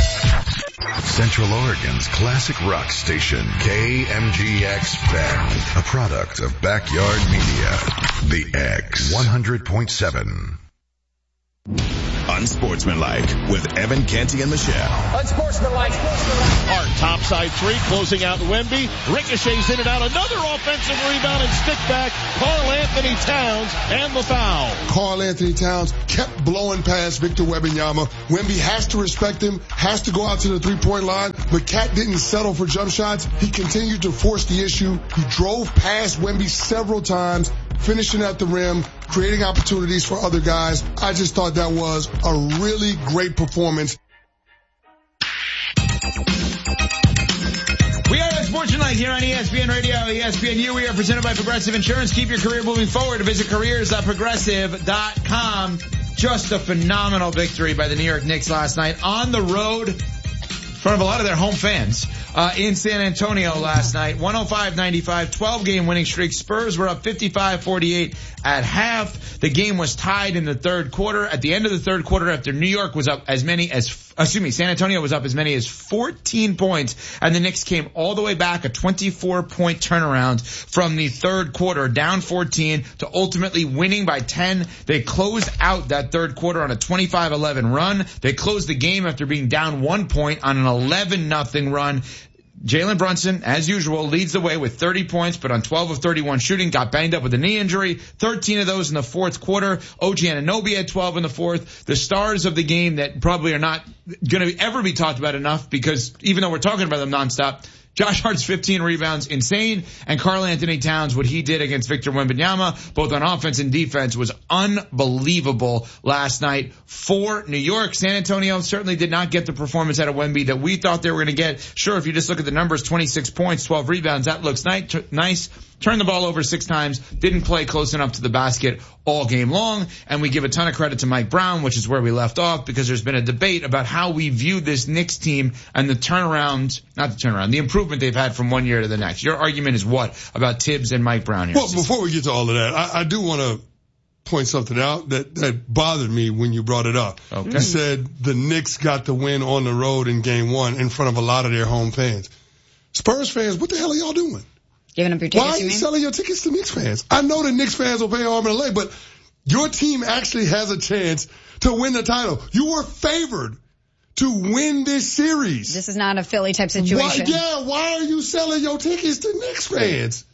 Central Oregon's classic rock station, K M G X Bend, a product of Backyard Media. The X one hundred point seven. Unsportsmanlike with Evan Canty and Michelle. Unsportsmanlike. Hart topside three, closing out Wemby. Ricochets in and out. Another offensive rebound and stick back. Karl Anthony Towns and the foul. Karl Anthony Towns kept blowing past Victor Wembanyama. Wemby has to respect him, has to go out to the three-point line, but Cat didn't settle for jump shots. He continued to force the issue. He drove past Wemby several times, finishing at the rim, creating opportunities for other guys. I just thought that was a really great performance. We are Unsportsmanlike here on E S P N Radio, E S P N U. We are presented by Progressive Insurance. Keep your career moving forward. Visit careers dot progressive dot com. Just a phenomenal victory by the New York Knicks last night on the road in front of a lot of their home fans uh, in San Antonio last night. one oh five ninety-five, twelve game winning streak. Spurs were up fifty-five forty-eight at half. The game was tied in the third quarter. At the end of the third quarter, after New York was up as many as, excuse me, San Antonio was up as many as fourteen points, and the Knicks came all the way back, a twenty-four point turnaround from the third quarter, down fourteen to ultimately winning by ten. They closed out that third quarter on a twenty-five eleven run. They closed the game after being down one point on an eleven nothing run. Jalen Brunson, as usual, leads the way with thirty points, but on twelve of thirty-one shooting, got banged up with a knee injury. thirteen of those in the fourth quarter. O G Anunoby had twelve in the fourth. The stars of the game that probably are not going to ever be talked about enough, because even though we're talking about them nonstop, Josh Hart's fifteen rebounds, insane, and Karl Anthony Towns, what he did against Victor Wembanyama, both on offense and defense, was unbelievable last night for New York. San Antonio certainly did not get the performance out of Wemby that we thought they were going to get. Sure, if you just look at the numbers, twenty-six points, twelve rebounds, that looks nice. Turned the ball over six times, didn't play close enough to the basket all game long, and we give a ton of credit to Mike Brown, which is where we left off, because there's been a debate about how we view this Knicks team and the turnaround, not the turnaround, the improvement they've had from one year to the next. Your argument is what about Tibbs and Mike Brown here? Well, before we get to all of that, I, I do want to point something out that, that bothered me when you brought it up. Okay. You said the Knicks got the win on the road in game one in front of a lot of their home fans. Spurs fans, what the hell are y'all doing? Giving up your tickets, Why are you, you mean? selling your tickets to Knicks fans? I know the Knicks fans will pay arm and a leg, but your team actually has a chance to win the title. You were favored to win this series. This is not a Philly type situation. Why, yeah, why are you selling your tickets to Knicks fans?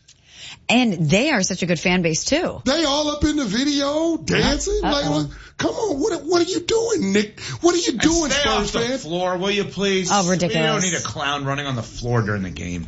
And they are such a good fan base too. They all up in the video dancing. Uh-oh. Like, what, come on, what what are you doing, Nick? What are you doing, and stay Spurs off the fans? floor, will you please? Oh, ridiculous! We don't need a clown running on the floor during the game.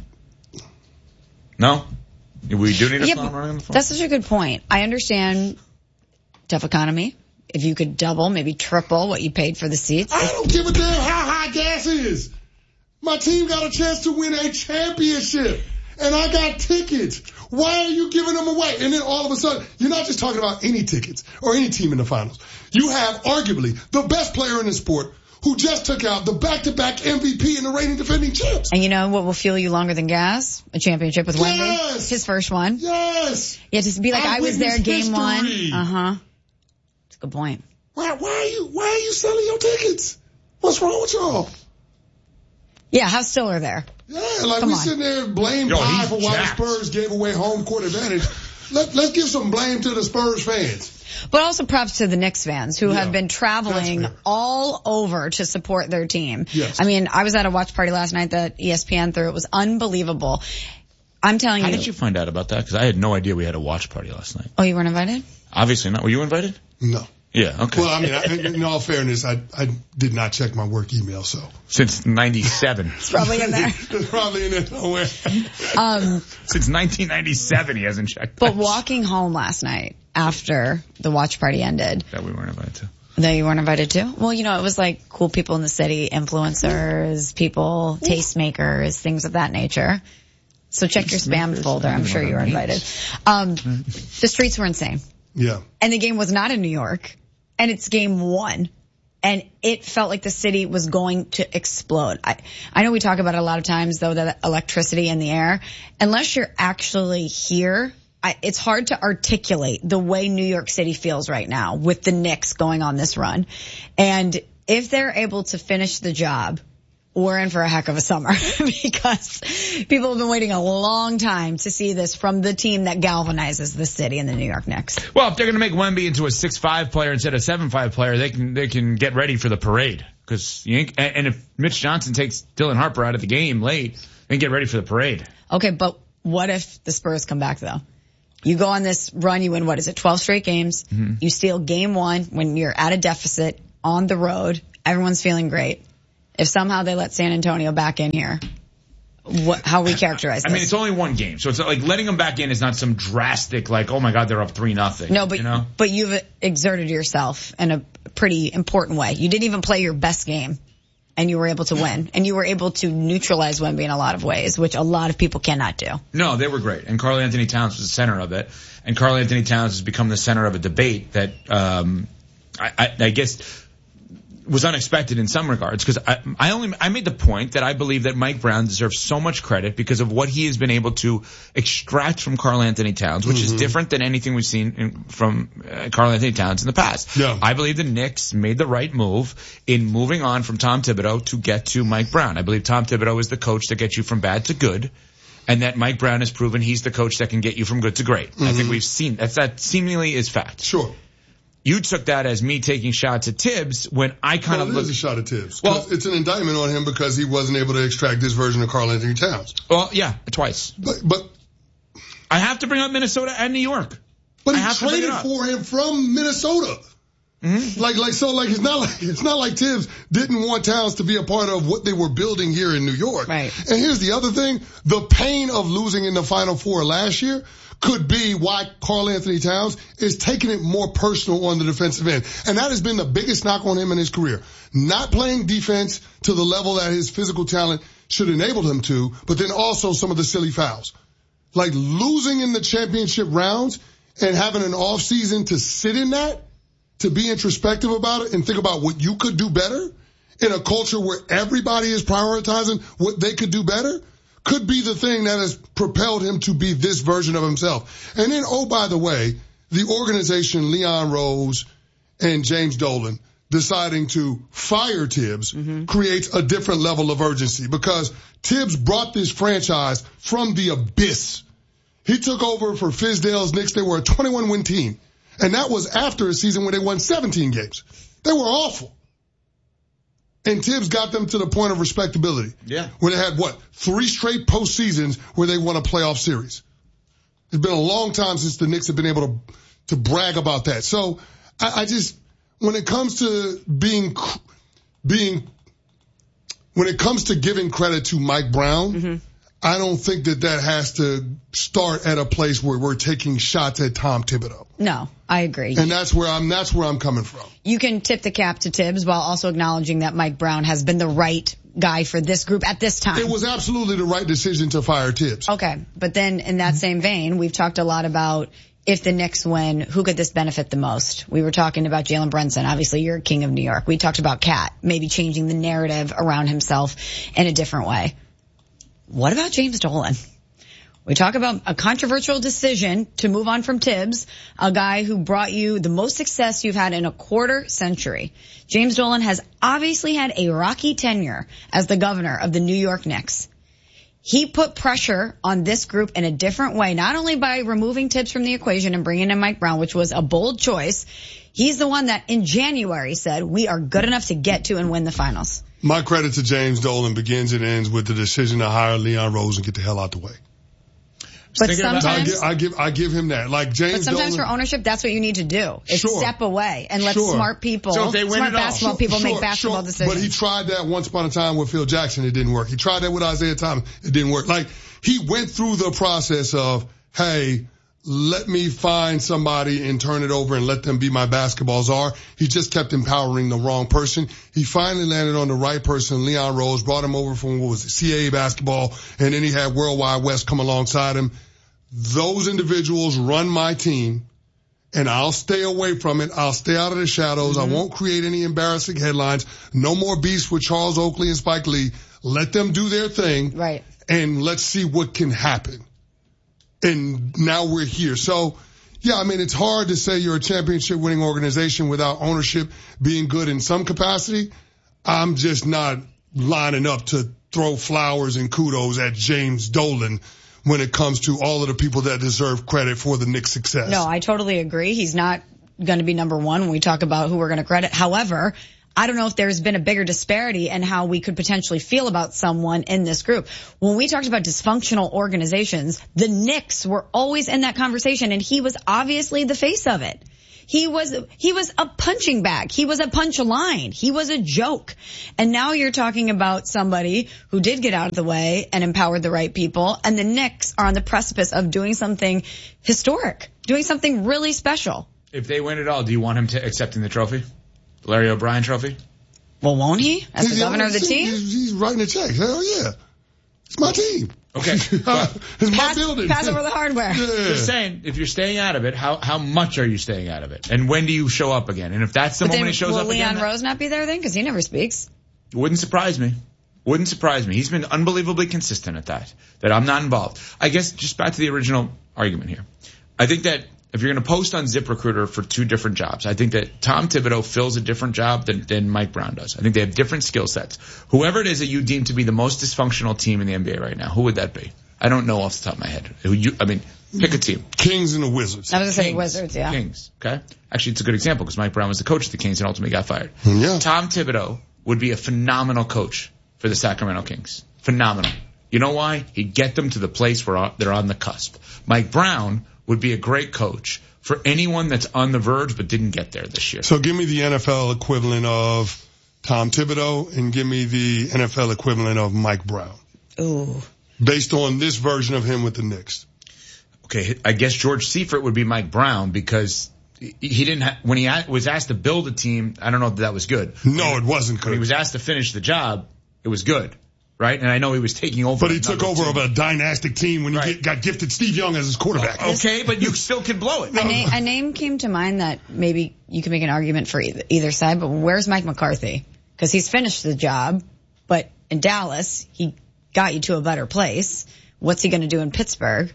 No? We do need a yeah, clown running on the floor? That's such a good point. I understand tough economy. If you could double, maybe triple what you paid for the seats. I don't give a damn how high gas is. My team got a chance to win a championship, and I got tickets. Why are you giving them away? And then all of a sudden, you're not just talking about any tickets or any team in the finals. You have arguably the best player in the sport who just took out the back-to-back M V P and the reigning defending champs. And you know what will fuel you longer than gas? A championship with Wemby. Yes. His first one. Yes. Yeah, just be like, I, I was there game history. one. Uh-huh. That's a good point. Why, why are you, why are you selling your tickets? What's wrong with y'all? Yeah, how's Stiller there? Yeah, like Come we on. sitting there blame Yo, Pie he's for why jacked. the Spurs gave away home court advantage. Let, let's give some blame to the Spurs fans. But also props to the Knicks fans who Yeah, have been traveling all over to support their team. Yes. I mean, I was at a watch party last night that E S P N threw. It was unbelievable. I'm telling How you. did you find out about that? Because I had no idea we had a watch party last night. Oh, you weren't invited? Obviously not. Were you invited? No. Yeah, okay. Well, I mean, I, in all fairness, I, I did not check my work email, so. Since ninety-seven. It's probably in there. It's probably in there somewhere. Um, Since nineteen ninety-seven, he hasn't checked that. but walking home last night after the watch party ended. That we weren't invited to. That you weren't invited to? Well, you know, it was like cool people in the city, influencers, people, tastemakers, things of that nature. So check your spam folder. I'm sure you were invited. Um, the streets were insane. Yeah. And the game was not in New York. And it's game one. And it felt like the city was going to explode. I, I know we talk about it a lot of times, though, that electricity in the air. Unless you're actually here, I, it's hard to articulate the way New York City feels right now with the Knicks going on this run. And if they're able to finish the job we're in for a heck of a summer because people have been waiting a long time to see this from the team that galvanizes the city and the New York Knicks. Well, if they're going to make Wemby into a six five player instead of seven five player, they can they can get ready for the parade. Because you ain't, and if Mitch Johnson takes Dylan Harper out of the game late, they can get ready for the parade. Okay, but what if the Spurs come back though? You go on this run, you win, what is it, twelve straight games. Mm-hmm. You steal game one when you're at a deficit on the road. Everyone's feeling great. If somehow they let San Antonio back in here, what, how we characterize this? I mean, it's only one game, so it's like letting them back in is not some drastic, like, oh my God, they're up three nothing. No, but you know? but you've exerted yourself in a pretty important way. You didn't even play your best game, and you were able to win, and you were able to neutralize Wemby in a lot of ways, which a lot of people cannot do. No, they were great, and Karl Anthony Towns was the center of it, and Karl Anthony Towns has become the center of a debate that um, I, I, I guess. was unexpected in some regards because I, I only I made the point that I believe that Mike Brown deserves so much credit because of what he has been able to extract from Karl Anthony Towns, which mm-hmm. is different than anything we've seen in, from uh, Karl Anthony Towns in the past. Yeah. I believe the Knicks made the right move in moving on from Tom Thibodeau to get to Mike Brown. I believe Tom Thibodeau is the coach that gets you from bad to good, and that Mike Brown has proven he's the coach that can get you from good to great. Mm-hmm. I think we've seen that's that seemingly is fact. Sure. You took that as me taking shots at Tibbs when I kind well, of looked. It is a shot at Tibbs. Well, it's an indictment on him because he wasn't able to extract this version of Karl Anthony Towns. Well, yeah, twice. But, but I have to bring up Minnesota and New York. But he traded for him from Minnesota. Mm-hmm. Like, like, so, like, it's not like, it's not like Tibbs didn't want Towns to be a part of what they were building here in New York. Right. And here's the other thing. The pain of losing in the Final Four last year could be why Karl Anthony Towns is taking it more personal on the defensive end. And that has been the biggest knock on him in his career. Not playing defense to the level that his physical talent should enable him to, but then also some of the silly fouls. Like losing in the championship rounds and having an off season to sit in that, to be introspective about it and think about what you could do better in a culture where everybody is prioritizing what they could do better, could be the thing that has propelled him to be this version of himself. And then, oh, by the way, the organization, Leon Rose and James Dolan, deciding to fire Tibbs mm-hmm. creates a different level of urgency because Tibbs brought this franchise from the abyss. He took over for Fizdale's Knicks. They were a twenty-one win team. And that was after a season where they won seventeen games. They were awful. And Tibbs got them to the point of respectability. Yeah. Where they had, what, three straight postseasons where they won a playoff series. It's been a long time since the Knicks have been able to to brag about that. So I, I just, when it comes to being, being, when it comes to giving credit to Mike Brown, mm-hmm. I don't think that that has to start at a place where we're taking shots at Tom Thibodeau. No, I agree. And that's where I'm, that's where I'm coming from. You can tip the cap to Tibbs while also acknowledging that Mike Brown has been the right guy for this group at this time. It was absolutely the right decision to fire Tibbs. Okay. But then in that same vein, we've talked a lot about if the Knicks win, who could this benefit the most? We were talking about Jalen Brunson. Obviously, you're king of New York. We talked about Cat, maybe changing the narrative around himself in a different way. What about James Dolan? We talk about a controversial decision to move on from Tibbs, a guy who brought you the most success you've had in a quarter century. James Dolan has obviously had a rocky tenure as the governor of the New York Knicks. He put pressure on this group in a different way, not only by removing Tibbs from the equation and bringing in Mike Brown, which was a bold choice. He's the one that in January said, we are good enough to get to and win the finals. My credit to James Dolan begins and ends with the decision to hire Leon Rose and get the hell out the way. But sometimes, I give, I give, I give him that. Like James But sometimes Dolan, for ownership, that's what you need to do. Is sure. step away and let sure. smart people, so if they win smart it all. basketball sure, people sure, make basketball sure. decisions. But he tried that once upon a time with Phil Jackson. It didn't work. He tried that with Isaiah Thomas. It didn't work. Like he went through the process of, hey, let me find somebody and turn it over and let them be my basketball czar. He just kept empowering the wrong person. He finally landed on the right person, Leon Rose, brought him over from, what was it, C A A basketball, and then he had Worldwide West come alongside him. Those individuals run my team, and I'll stay away from it. I'll stay out of the shadows. Mm-hmm. I won't create any embarrassing headlines. No more beefs with Charles Oakley and Spike Lee. Let them do their thing. Right. And let's see what can happen. And now we're here. So, yeah, I mean, it's hard to say you're a championship winning organization without ownership being good in some capacity. I'm just not lining up to throw flowers and kudos at James Dolan when it comes to all of the people that deserve credit for the Knicks' success. No, I totally agree. He's not going to be number one when we talk about who we're going to credit. However, I don't know if there's been a bigger disparity in how we could potentially feel about someone in this group. When we talked about dysfunctional organizations, the Knicks were always in that conversation, and he was obviously the face of it. He was, he was a punching bag. He was a punchline. He was a joke. And now you're talking about somebody who did get out of the way and empowered the right people. And the Knicks are on the precipice of doing something historic, doing something really special. If they win it all, do you want him to accepting the trophy? The Larry O'Brien trophy? Well, won't he? As he's the governor of the team? He's, he's writing a check. Hell yeah. It's my team. Okay. It's my pass, building. Pass over the hardware. Yeah. Just saying, if you're staying out of it, how how much are you staying out of it? And when do you show up again? And if that's the but moment then, he shows will up Leon again. Will Leon Rose not be there then? Because he never speaks. Wouldn't surprise me. Wouldn't surprise me. He's been unbelievably consistent at that, that I'm not involved. I guess just back to the original argument here. I think that if you're going to post on ZipRecruiter for two different jobs, I think that Tom Thibodeau fills a different job than, than Mike Brown does. I think they have different skill sets. Whoever it is that you deem to be the most dysfunctional team in the N B A right now, who would that be? I don't know off the top of my head. Who you, I mean, pick a team. Kings and the Wizards. I was going to say Wizards, yeah. Kings, okay? Actually, it's a good example because Mike Brown was the coach of the Kings and ultimately got fired. Yeah. Tom Thibodeau would be a phenomenal coach for the Sacramento Kings. Phenomenal. You know why? He'd get them to the place where they're on the cusp. Mike Brown would be a great coach for anyone that's on the verge but didn't get there this year. So give me the N F L equivalent of Tom Thibodeau and give me the N F L equivalent of Mike Brown. Ooh. Based on this version of him with the Knicks. Okay, I guess George Seifert would be Mike Brown because he didn't ha- when he was asked to build a team, I don't know if that was good. No, it wasn't good. When he was asked to finish the job, it was good. Right? And I know he was taking over. But he took over team. of a dynastic team when he right. get, got gifted Steve Young as his quarterback. Okay, but you still can blow it. A, na- a name came to mind that maybe you can make an argument for either, either side, but where's Mike McCarthy? Because he's finished the job, but in Dallas, he got you to a better place. What's he going to do in Pittsburgh?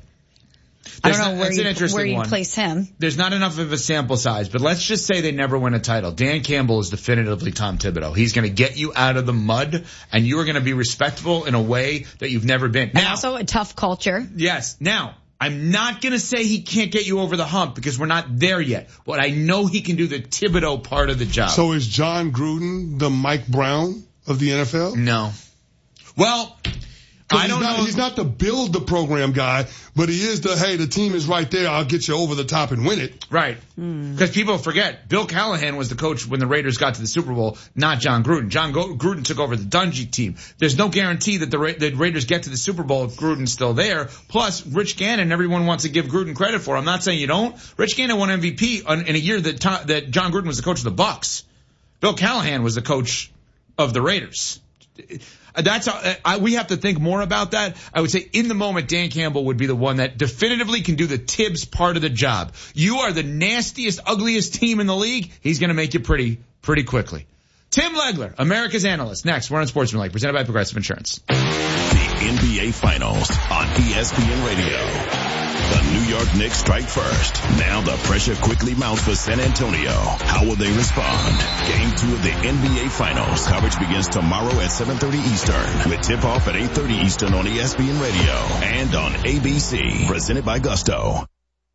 I don't know not, where you, where you place him. There's not enough of a sample size, but let's just say they never win a title. Dan Campbell is definitively Tom Thibodeau. He's going to get you out of the mud, and you are going to be respectable in a way that you've never been. And now, also a tough culture. Yes. Now, I'm not going to say he can't get you over the hump because we're not there yet, but I know he can do the Thibodeau part of the job. So is John Gruden the Mike Brown of the N F L? No. Well, I don't he's not, know. He's not the build the program guy, but he is the, hey, the team is right there. I'll get you over the top and win it. Right. Because mm. people forget, Bill Callahan was the coach when the Raiders got to the Super Bowl, not John Gruden. John Go- Gruden took over the Dungy team. There's no guarantee that the, Ra- the Raiders get to the Super Bowl if Gruden's still there. Plus, Rich Gannon, everyone wants to give Gruden credit for. I'm not saying you don't. Rich Gannon won M V P on, in a year that, Tom, that John Gruden was the coach of the Bucks. Bill Callahan was the coach of the Raiders. That's how, I, we have to think more about that. I would say in the moment, Dan Campbell would be the one that definitively can do the Tibbs part of the job. You are the nastiest, ugliest team in the league. He's going to make you pretty, pretty quickly. Tim Legler, America's analyst. Next, we're on Sportsmanlike, presented by Progressive Insurance. The N B A Finals on E S P N Radio. The New York Knicks strike first. Now the pressure quickly mounts for San Antonio. How will they respond? Game two of the N B A Finals. Coverage begins tomorrow at seven thirty Eastern with tip-off at eight thirty Eastern on E S P N Radio and on A B C. Presented by Gusto.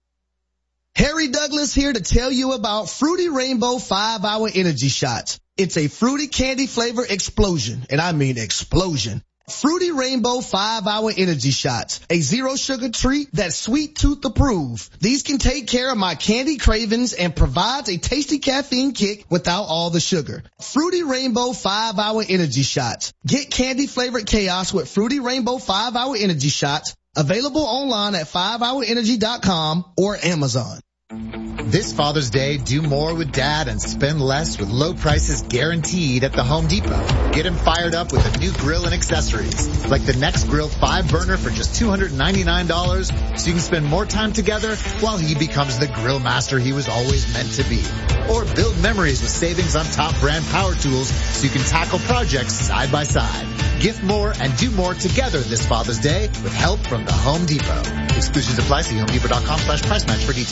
Harry Douglas here to tell you about Fruity Rainbow five hour Energy Shots. It's a fruity candy flavor explosion, and I mean explosion. Fruity Rainbow five hour Energy Shots, a zero sugar treat that's sweet tooth approved. These can take care of my candy cravings and provides a tasty caffeine kick without all the sugar. Fruity Rainbow five hour Energy Shots. Get candy flavored chaos with Fruity Rainbow five hour Energy Shots. Available online at five hour energy dot com or Amazon. This Father's Day, do more with Dad and spend less with low prices guaranteed at the Home Depot. Get him fired up with a new grill and accessories, like the Next Grill five burner for just two hundred ninety-nine dollars, so you can spend more time together while he becomes the grill master he was always meant to be. Or build memories with savings on top brand power tools so you can tackle projects side by side. Gift more and do more together this Father's Day with help from the Home Depot. Exclusions apply. See home depot dot com slash price match for details.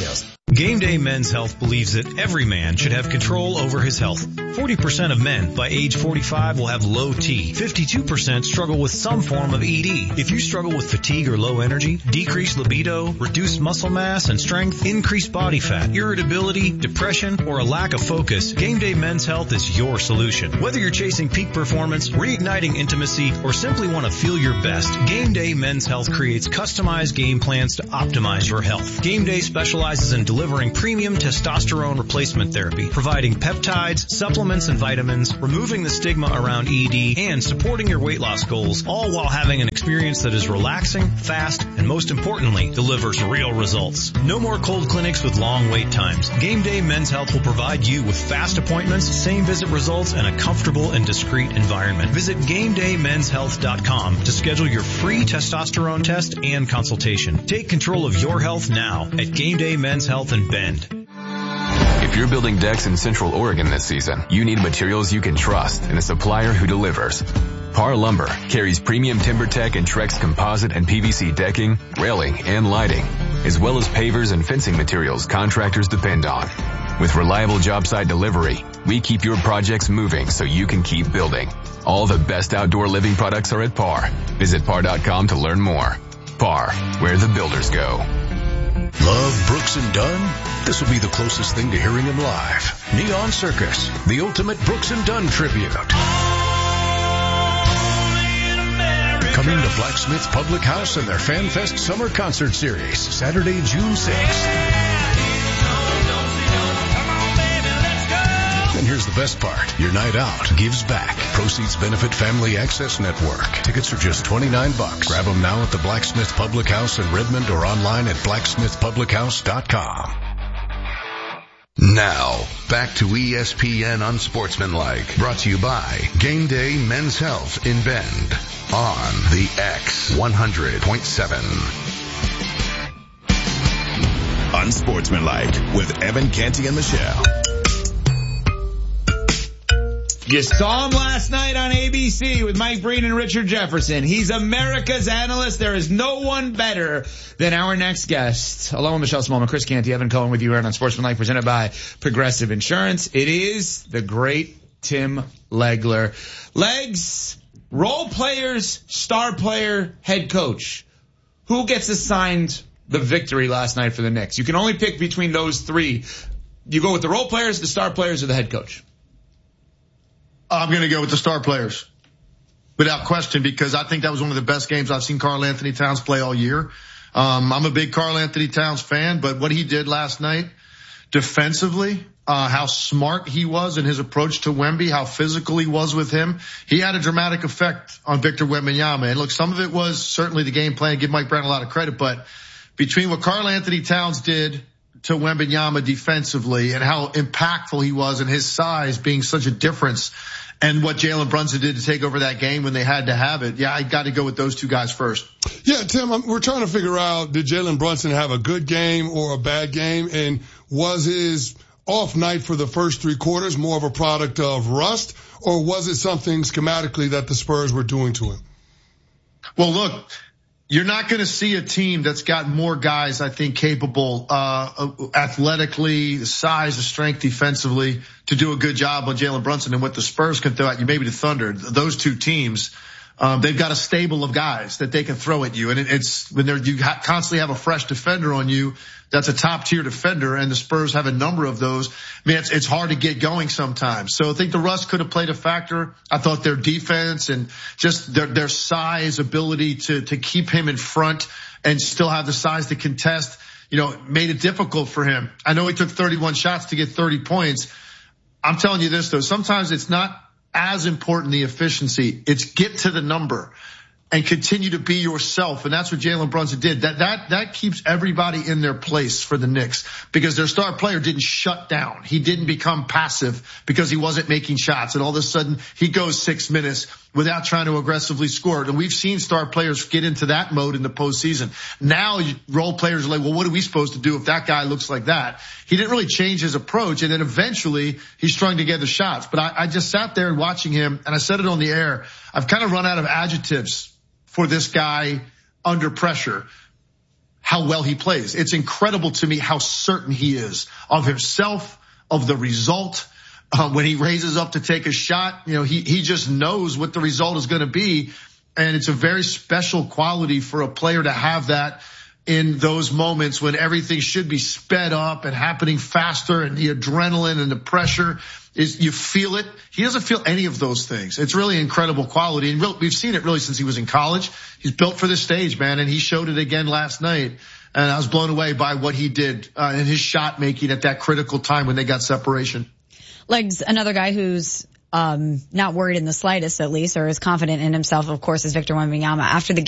Game Day Men's Health believes that every man should have control over his health. forty percent of men by age forty-five will have low T. fifty-two percent struggle with some form of E D. If you struggle with fatigue or low energy, decreased libido, reduced muscle mass and strength, increased body fat, irritability, depression, or a lack of focus, Game Day Men's Health is your solution. Whether you're chasing peak performance, reigniting intimacy, or simply want to feel your best, Game Day Men's Health creates customized game plans to optimize your health. Game Day specializes in delivering premium testosterone replacement therapy, providing peptides, supplements, and vitamins, removing the stigma around E D, and supporting your weight loss goals, all while having an experience that is relaxing, fast, and most importantly, delivers real results. No more cold clinics with long wait times. Game Day Men's Health will provide you with fast appointments, same visit results, and a comfortable and discreet environment. Visit game day men's health dot com to schedule your free testosterone test and consultation. Take control of your health now at Game Day Men's Health in Bend. If you're building decks in Central Oregon this season, you need materials you can trust and a supplier who delivers. Par Lumber carries premium TimberTech and Trex composite and P V C decking, railing, and lighting, as well as pavers and fencing materials contractors depend on. With reliable job site delivery, we keep your projects moving so you can keep building. All the best outdoor living products are at Par. Visit par dot com to learn more. Par, where the builders go. Love Brooks and Dunn? This will be the closest thing to hearing him live. Neon Circus, the ultimate Brooks and Dunn tribute. Coming to Blacksmith Public House and their FanFest Summer Concert Series, Saturday, June sixth. And here's the best part. Your night out gives back. Proceeds benefit Family Access Network. Tickets are just twenty-nine bucks. Grab them now at the Blacksmith Public House in Redmond or online at blacksmith public house dot com. Now, back to E S P N Unsportsmanlike. Brought to you by Game Day Men's Health in Bend on the X one hundred point seven. Unsportsmanlike with Evan Canty and Michelle. You saw him last night on A B C with Mike Breen and Richard Jefferson. He's America's analyst. There is no one better than our next guest. Along with Michelle Smallman, Chris Canty, Evan Cohen with you here on Sportsmanlike, presented by Progressive Insurance. It is the great Tim Legler. Legs, role players, star player, head coach. Who gets assigned the victory last night for the Knicks? You can only pick between those three. You go with the role players, the star players, or the head coach? I'm going to go with the star players without question, because I think that was one of the best games I've seen Karl Anthony Towns play all year. Um, I'm a big Karl Anthony Towns fan, but what he did last night defensively, uh, how smart he was in his approach to Wemby, how physical he was with him, he had a dramatic effect on Victor Wembanyama. And look, some of it was certainly the game plan. Give Mike Brown a lot of credit, but between what Karl Anthony Towns did to Wembanyama defensively and how impactful he was and his size being such a difference, and what Jalen Brunson did to take over that game when they had to have it. Yeah, I got to go with those two guys first. Yeah, Tim, I'm, we're trying to figure out, did Jalen Brunson have a good game or a bad game? And was his off night for the first three quarters more of a product of rust, or was it something schematically that the Spurs were doing to him? Well, look, you're not going to see a team that's got more guys, I think, capable, uh, athletically, the size, the strength defensively to do a good job on Jalen Brunson than what the Spurs can throw at you. Maybe the Thunder, those two teams, um, they've got a stable of guys that they can throw at you. And it's when they're, you ha- constantly have a fresh defender on you. That's a top tier defender, and the Spurs have a number of those. I mean, it's, it's hard to get going sometimes. So I think the rust could have played a factor. I thought their defense and just their, their size, ability to, to keep him in front and still have the size to contest, you know, made it difficult for him. I know he took thirty-one shots to get thirty points. I'm telling you this though, sometimes it's not as important the efficiency. It's get to the number and continue to be yourself. And that's what Jalen Brunson did. That, that, that keeps everybody in their place for the Knicks, because their star player didn't shut down. He didn't become passive because he wasn't making shots. And all of a sudden he goes six minutes without trying to aggressively score. And we've seen star players get into that mode in the postseason. Now role players are like, well, what are we supposed to do if that guy looks like that? He didn't really change his approach. And then eventually he strung together shots. But I, I just sat there watching him, and I said it on the air. I've kind of run out of adjectives for this guy under pressure. how well he plays. It's incredible to me how certain he is of himself, of the result. Uh, when he raises up to take a shot, you know, he, he just knows what the result is going to be. And it's a very special quality for a player to have that in those moments when everything should be sped up and happening faster, and the adrenaline and the pressure is, you feel it. He doesn't feel any of those things. It's really incredible quality. And we've seen it really since he was in college. He's built for this stage, man. And he showed it again last night. And I was blown away by what he did uh, in his shot making at that critical time when they got separation. Legs, another guy who's um not worried in the slightest, at least, or is confident in himself, of course, is Victor Wembanyama. After the